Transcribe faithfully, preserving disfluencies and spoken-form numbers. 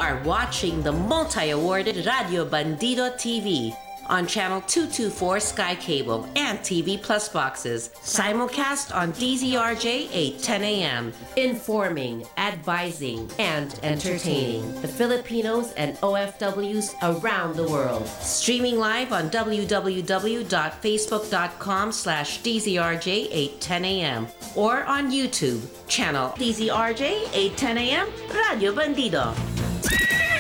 are watching the multi-awarded Radio Bandido T V on Channel two twenty-four Sky Cable and T V Plus boxes. Simulcast on D Z R J eight ten a.m. Informing, advising, and entertaining the Filipinos and O F Ws around the world. Streaming live on w w w dot facebook dot com slash D Z R J eight ten a.m. or on YouTube, channel D Z R J eight ten a.m. Radio Bandido.